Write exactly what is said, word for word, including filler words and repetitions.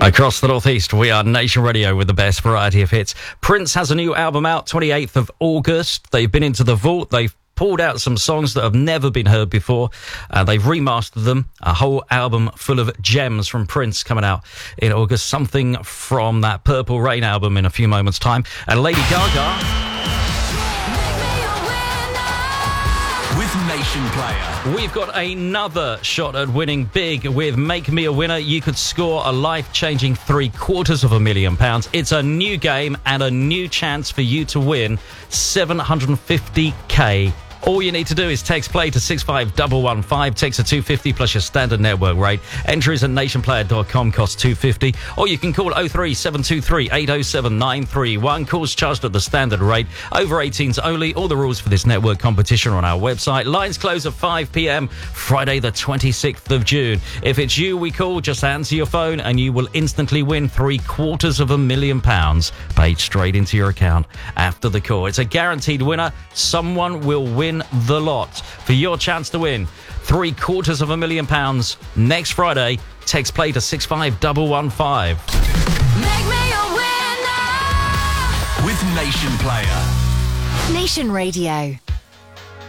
Across the Northeast, we are Nation Radio with the best variety of hits. Prince has a new album out, twenty-eighth of August. They've been into the vault. They've pulled out some songs that have never been heard before. Uh, they've remastered them. A whole album full of gems from Prince coming out in August. Something from that Purple Rain album in a few moments' time. And Lady Gaga with Nation Player. We've got another shot at winning big with Make Me a Winner. You could score a life-changing three quarters of a million pounds. It's a new game and a new chance for you to win seven hundred fifty k. All you need to do is text play to six five one one five. Text a two fifty plus your standard network rate. Entries at nation player dot com, cost two fifty. Or you can call oh three seven two three eight oh seven nine three one. Calls charged at the standard rate. Over eighteens only. All the rules for this network competition are on our website. Lines close at five p.m. Friday the twenty-sixth of June. If it's you we call, just answer your phone and you will instantly win three quarters of a million pounds paid straight into your account after the call. It's a guaranteed winner. Someone will win the lot. For your chance to win three quarters of a million pounds next Friday, text play to six five one one five. Make me a winner with Nation Player. Nation Radio.